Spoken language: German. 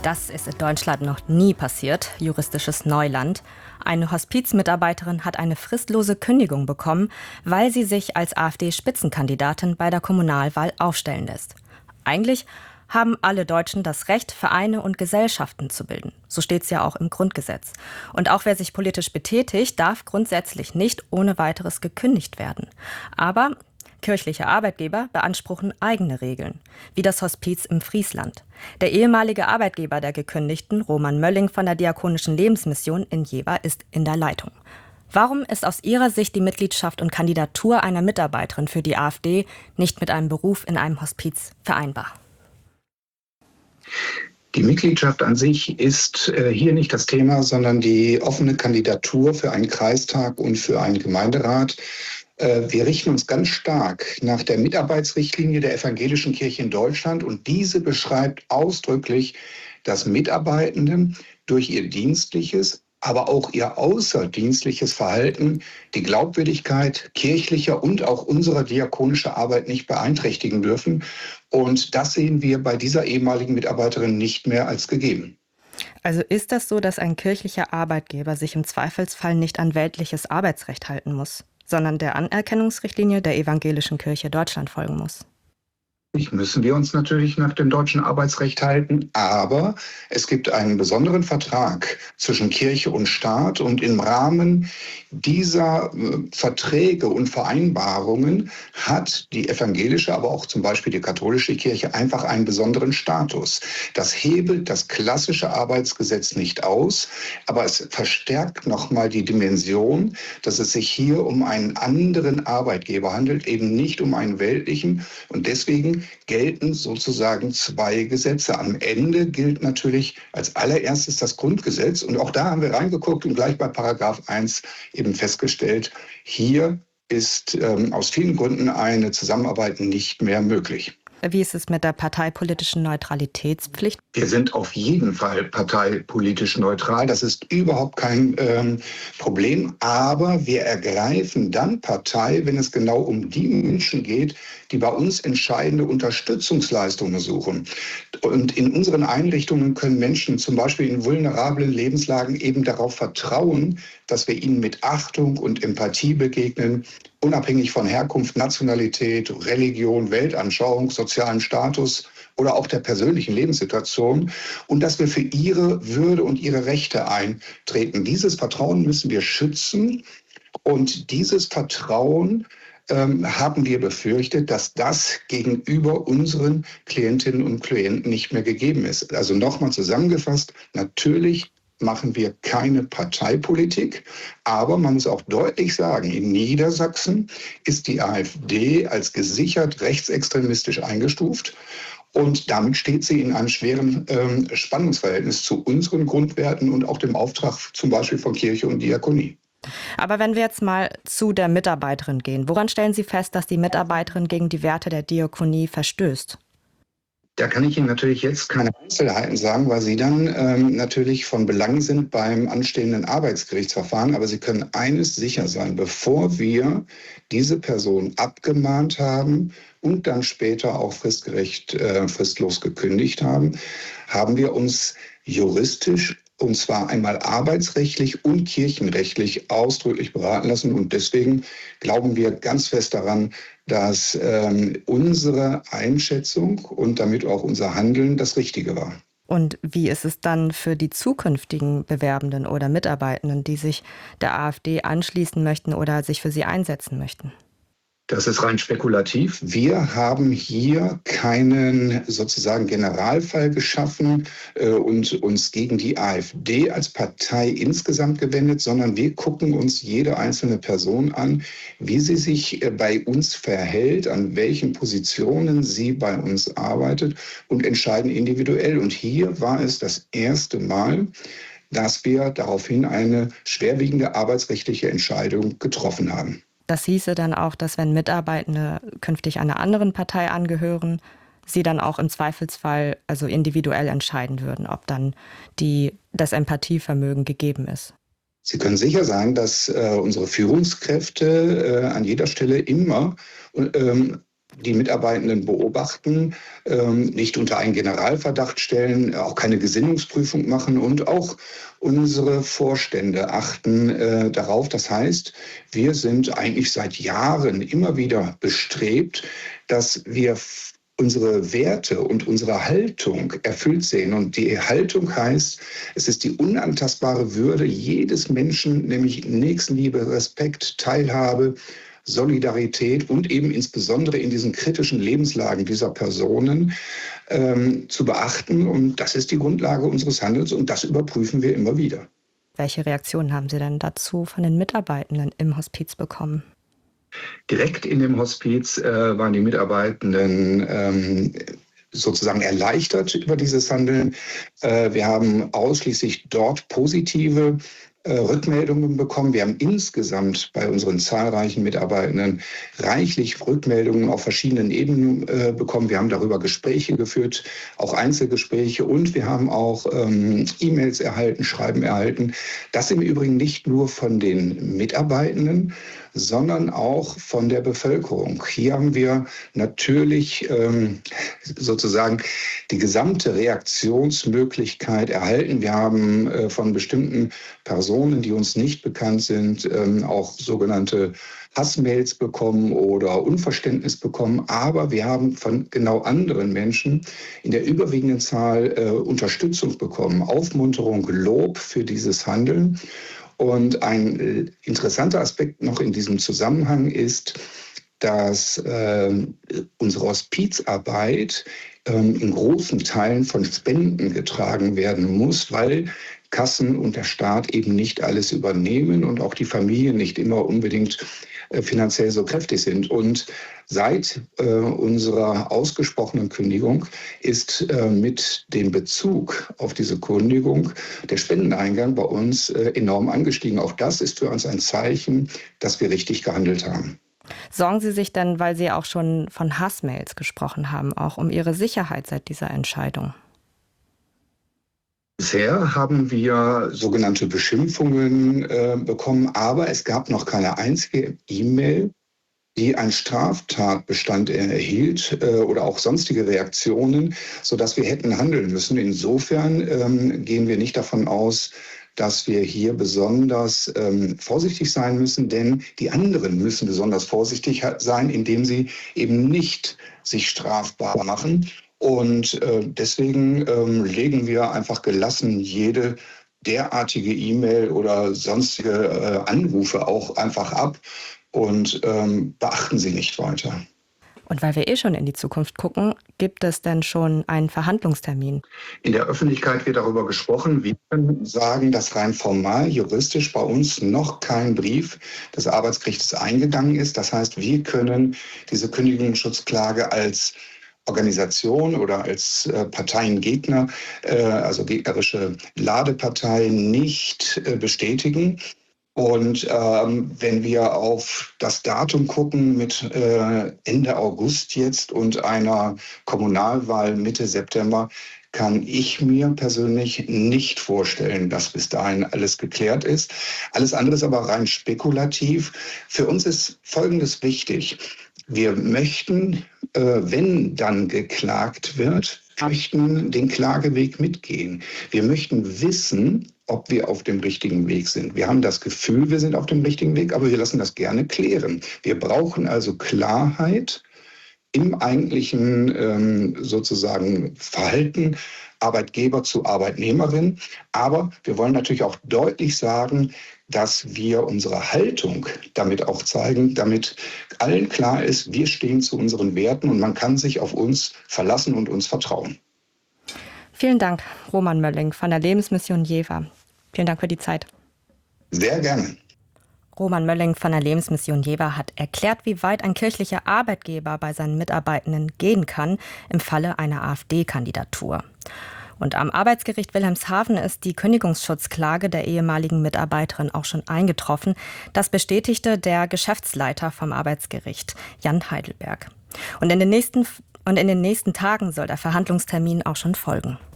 Das ist in Deutschland noch nie passiert, juristisches Neuland. Eine Hospizmitarbeiterin hat eine fristlose Kündigung bekommen, weil sie sich als AfD-Spitzenkandidatin bei der Kommunalwahl aufstellen lässt. Eigentlich haben alle Deutschen das Recht, Vereine und Gesellschaften zu bilden. So steht es ja auch im Grundgesetz. Und auch wer sich politisch betätigt, darf grundsätzlich nicht ohne weiteres gekündigt werden. Aber kirchliche Arbeitgeber beanspruchen eigene Regeln, wie das Hospiz im Friesland. Der ehemalige Arbeitgeber der Gekündigten, Roman Mölling von der Diakonischen Lebensmission in Jever, ist in der Leitung. Warum ist aus Ihrer Sicht die Mitgliedschaft und Kandidatur einer Mitarbeiterin für die AfD nicht mit einem Beruf in einem Hospiz vereinbar? Die Mitgliedschaft an sich ist hier nicht das Thema, sondern die offene Kandidatur für einen Kreistag und für einen Gemeinderat. Wir richten uns ganz stark nach der Mitarbeitsrichtlinie der Evangelischen Kirche in Deutschland und diese beschreibt ausdrücklich, dass Mitarbeitende durch ihr dienstliches, aber auch ihr außerdienstliches Verhalten die Glaubwürdigkeit kirchlicher und auch unserer diakonischen Arbeit nicht beeinträchtigen dürfen. Und das sehen wir bei dieser ehemaligen Mitarbeiterin nicht mehr als gegeben. Also ist das so, dass ein kirchlicher Arbeitgeber sich im Zweifelsfall nicht an weltliches Arbeitsrecht halten muss, sondern der Anerkennungsrichtlinie der Evangelischen Kirche Deutschland folgen muss? Müssen wir uns natürlich nach dem deutschen Arbeitsrecht halten, aber es gibt einen besonderen Vertrag zwischen Kirche und Staat und im Rahmen dieser Verträge und Vereinbarungen hat die evangelische, aber auch zum Beispiel die katholische Kirche einfach einen besonderen Status. Das hebelt das klassische Arbeitsgesetz nicht aus, aber es verstärkt nochmal die Dimension, dass es sich hier um einen anderen Arbeitgeber handelt, eben nicht um einen weltlichen, und deswegen gelten sozusagen zwei Gesetze. Am Ende gilt natürlich als allererstes das Grundgesetz und auch da haben wir reingeguckt und gleich bei Paragraph 1 eben festgestellt, hier ist aus vielen Gründen eine Zusammenarbeit nicht mehr möglich. Wie ist es mit der parteipolitischen Neutralitätspflicht? Wir sind auf jeden Fall parteipolitisch neutral. Das ist überhaupt kein Problem. Aber wir ergreifen dann Partei, wenn es genau um die Menschen geht, die bei uns entscheidende Unterstützungsleistungen suchen. Und in unseren Einrichtungen können Menschen zum Beispiel in vulnerablen Lebenslagen eben darauf vertrauen, dass wir ihnen mit Achtung und Empathie begegnen, unabhängig von Herkunft, Nationalität, Religion, Weltanschauung, sozialen Status oder auch der persönlichen Lebenssituation und dass wir für ihre Würde und ihre Rechte eintreten. Dieses Vertrauen müssen wir schützen und dieses Vertrauen haben wir befürchtet, dass das gegenüber unseren Klientinnen und Klienten nicht mehr gegeben ist. Also nochmal zusammengefasst, natürlich machen wir keine Parteipolitik, aber man muss auch deutlich sagen, in Niedersachsen ist die AfD als gesichert rechtsextremistisch eingestuft. Und damit steht sie in einem schweren Spannungsverhältnis zu unseren Grundwerten und auch dem Auftrag zum Beispiel von Kirche und Diakonie. Aber wenn wir jetzt mal zu der Mitarbeiterin gehen, woran stellen Sie fest, dass die Mitarbeiterin gegen die Werte der Diakonie verstößt? Da kann ich Ihnen natürlich jetzt keine Einzelheiten sagen, weil sie dann natürlich von Belang sind beim anstehenden Arbeitsgerichtsverfahren. Aber Sie können eines sicher sein, bevor wir diese Person abgemahnt haben und dann später auch fristlos gekündigt haben, haben wir uns juristisch und zwar einmal arbeitsrechtlich und kirchenrechtlich ausdrücklich beraten lassen. Und deswegen glauben wir ganz fest daran, dass unsere Einschätzung und damit auch unser Handeln das Richtige war. Und wie ist es dann für die zukünftigen Bewerbenden oder Mitarbeitenden, die sich der AfD anschließen möchten oder sich für sie einsetzen möchten? Das ist rein spekulativ. Wir haben hier keinen sozusagen Generalfall geschaffen und uns gegen die AfD als Partei insgesamt gewendet, sondern wir gucken uns jede einzelne Person an, wie sie sich bei uns verhält, an welchen Positionen sie bei uns arbeitet und entscheiden individuell. Und hier war es das erste Mal, dass wir daraufhin eine schwerwiegende arbeitsrechtliche Entscheidung getroffen haben. Das hieße dann auch, dass wenn Mitarbeitende künftig einer anderen Partei angehören, sie dann auch im Zweifelsfall also individuell entscheiden würden, ob dann das Empathievermögen gegeben ist. Sie können sicher sein, dass unsere Führungskräfte an jeder Stelle immer die Mitarbeitenden beobachten, nicht unter einen Generalverdacht stellen, auch keine Gesinnungsprüfung machen und auch unsere Vorstände achten darauf. Das heißt, wir sind eigentlich seit Jahren immer wieder bestrebt, dass wir unsere Werte und unsere Haltung erfüllt sehen. Und die Haltung heißt, es ist die unantastbare Würde jedes Menschen, nämlich Nächstenliebe, Respekt, Teilhabe, Solidarität und eben insbesondere in diesen kritischen Lebenslagen dieser Personen zu beachten. Und das ist die Grundlage unseres Handelns und das überprüfen wir immer wieder. Welche Reaktionen haben Sie denn dazu von den Mitarbeitenden im Hospiz bekommen? Direkt in dem Hospiz waren die Mitarbeitenden sozusagen erleichtert über dieses Handeln. Wir haben ausschließlich dort positive Rückmeldungen bekommen. Wir haben insgesamt bei unseren zahlreichen Mitarbeitenden reichlich Rückmeldungen auf verschiedenen Ebenen bekommen. Wir haben darüber Gespräche geführt, auch Einzelgespräche und wir haben auch E-Mails erhalten, Schreiben erhalten. Das im Übrigen nicht nur von den Mitarbeitenden, sondern auch von der Bevölkerung. Hier haben wir natürlich sozusagen die gesamte Reaktionsmöglichkeit erhalten. Wir haben von bestimmten Personen, die uns nicht bekannt sind, auch sogenannte Hassmails bekommen oder Unverständnis bekommen. Aber wir haben von genau anderen Menschen in der überwiegenden Zahl Unterstützung bekommen, Aufmunterung, Lob für dieses Handeln. Und ein interessanter Aspekt noch in diesem Zusammenhang ist, dass unsere Hospizarbeit in großen Teilen von Spenden getragen werden muss, weil Kassen und der Staat eben nicht alles übernehmen und auch die Familien nicht immer unbedingt finanziell so kräftig sind. Und seit unserer ausgesprochenen Kündigung ist mit dem Bezug auf diese Kündigung der Spendeneingang bei uns enorm angestiegen. Auch das ist für uns ein Zeichen, dass wir richtig gehandelt haben. Sorgen Sie sich denn, weil Sie auch schon von Hassmails gesprochen haben, auch um Ihre Sicherheit seit dieser Entscheidung? Bisher haben wir sogenannte Beschimpfungen bekommen, aber es gab noch keine einzige E-Mail, die einen Straftatbestand erhielt oder auch sonstige Reaktionen, sodass wir hätten handeln müssen. Insofern gehen wir nicht davon aus, dass wir hier besonders vorsichtig sein müssen, denn die anderen müssen besonders vorsichtig sein, indem sie eben nicht sich strafbar machen. Und deswegen legen wir einfach gelassen jede derartige E-Mail oder sonstige Anrufe auch einfach ab und beachten sie nicht weiter. Und weil wir schon in die Zukunft gucken, gibt es denn schon einen Verhandlungstermin? In der Öffentlichkeit wird darüber gesprochen. Wir können sagen, dass rein formal, juristisch bei uns noch kein Brief des Arbeitsgerichtes eingegangen ist. Das heißt, wir können diese Kündigungsschutzklage als Organisation oder als Parteiengegner, also gegnerische Ladepartei, nicht bestätigen. Und wenn wir auf das Datum gucken mit Ende August jetzt und einer Kommunalwahl Mitte September, kann ich mir persönlich nicht vorstellen, dass bis dahin alles geklärt ist. Alles andere ist aber rein spekulativ. Für uns ist Folgendes wichtig. Wir möchten, wenn dann geklagt wird, möchten den Klageweg mitgehen. Wir möchten wissen, ob wir auf dem richtigen Weg sind. Wir haben das Gefühl, wir sind auf dem richtigen Weg, aber wir lassen das gerne klären. Wir brauchen also Klarheit im eigentlichen sozusagen Verhalten Arbeitgeber zu Arbeitnehmerin. Aber wir wollen natürlich auch deutlich sagen, dass wir unsere Haltung damit auch zeigen, damit allen klar ist, wir stehen zu unseren Werten und man kann sich auf uns verlassen und uns vertrauen. Vielen Dank, Roman Mölling von der Lebensmission Jever. Vielen Dank für die Zeit. Sehr gerne. Roman Mölling von der Lebensmission Jever hat erklärt, wie weit ein kirchlicher Arbeitgeber bei seinen Mitarbeitenden gehen kann im Falle einer AfD-Kandidatur. Und am Arbeitsgericht Wilhelmshaven ist die Kündigungsschutzklage der ehemaligen Mitarbeiterin auch schon eingetroffen. Das bestätigte der Geschäftsleiter vom Arbeitsgericht, Jan Heidelberg. Und in den nächsten Tagen soll der Verhandlungstermin auch schon folgen.